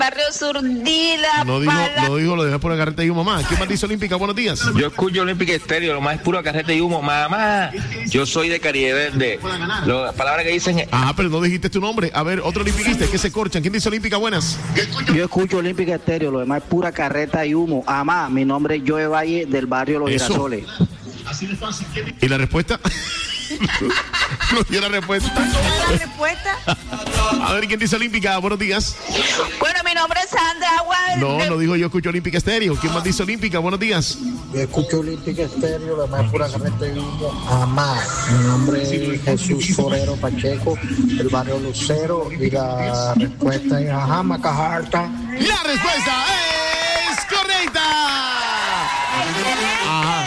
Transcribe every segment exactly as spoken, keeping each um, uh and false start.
Barrio Surdila. No dijo, para... no dijo, lo dejé por la carreta de humo, mamá. ¿Qué más dice Olímpica? Buenos días. Yo escucho Olímpica Estéreo, lo más puro carreta y humo, mamá. Yo soy de Caribe Verde. Las palabras que dicen. Ah, pero no dijiste tu nombre. A ver, otro olímpiquista, que se corchan. ¿Quién dice Olímpica? Buenas. Yo escucho Olímpica Estéreo, lo demás es pura carreta y humo. Amá, mi nombre es Joe Valle del barrio Los Eso. Girasoles. ¿Y la respuesta? No dio la respuesta. ¿La respuesta? A ver, ¿quién dice Olímpica? Buenos días. Bueno, mi nombre es Sandra Agua. No, de... no digo yo escucho Olímpica Estéreo. ¿Quién más dice Olímpica? Buenos días. Yo escucho Olímpica Estéreo, la más pura carreta y humo. Amá. Mi nombre es Jesús Forero Pacheco, del barrio Lucero. Y la respuesta es ajá, Macajarta. La respuesta es correcta. Ajá.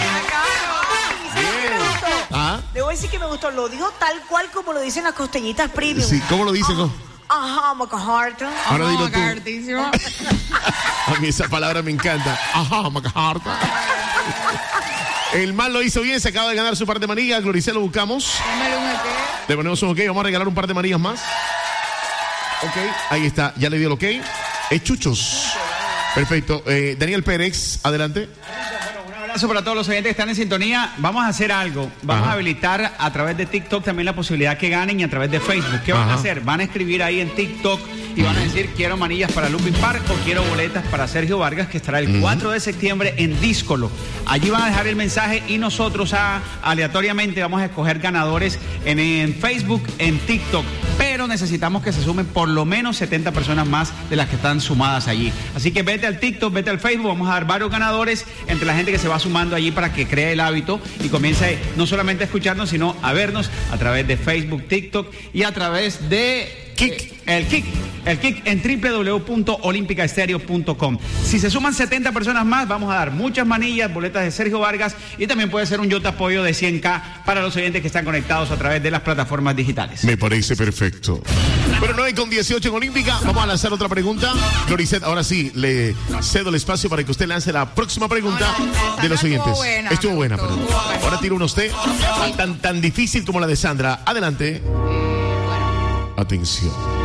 ¿Ah? Le voy a decir que me gustó. Lo dijo tal cual como lo dicen las costeñitas premium. Sí, ¿cómo lo dicen? Ajá, ajá, Macajarta. Ahora dilo tú. Macajartísimo. A mí esa palabra me encanta. Ajá, Macajarta. El mal lo hizo bien, se acaba de ganar su par de manillas. Gloricel, lo buscamos. Póngale un ok. Le ponemos un ok, vamos a regalar un par de manillas más. Ok, ahí está, ya le dio el ok. Es Chuchos. Perfecto. Eh, Daniel Pérez, adelante. Un abrazo para todos los oyentes que están en sintonía. Vamos a hacer algo. Vamos Ajá. a habilitar a través de TikTok también la posibilidad que ganen y a través de Facebook. ¿Qué van Ajá. a hacer? Van a escribir ahí en TikTok y van a decir quiero manillas para Lupin Park o quiero boletas para Sergio Vargas, que estará el cuatro de septiembre en Díscolo. Allí van a dejar el mensaje y nosotros a, aleatoriamente vamos a escoger ganadores en, en Facebook, en TikTok. Pero necesitamos que se sumen por lo menos setenta personas más de las que están sumadas allí. Así que vete al TikTok, vete al Facebook, vamos a dar varios ganadores entre la gente que se va sumando allí para que cree el hábito y comience no solamente a escucharnos, sino a vernos a través de Facebook, TikTok y a través de... Kik, eh, el Kik, el Kik en doble u doble u doble u punto olímpica estéreo punto com. Si se suman setenta personas más, vamos a dar muchas manillas, boletas de Sergio Vargas y también puede ser un yo te apoyo de cien K para los oyentes que están conectados a través de las plataformas digitales. Me parece perfecto. Pero nueve con dieciocho en Olímpica. Vamos a lanzar otra pregunta. Gloricet, ahora sí, le cedo el espacio para que usted lance la próxima pregunta no, no, de los oyentes. Estuvo buena, estuvo buena, estuvo pero buena. ahora tira uno usted tan, tan difícil como la de Sandra. Adelante. Atención.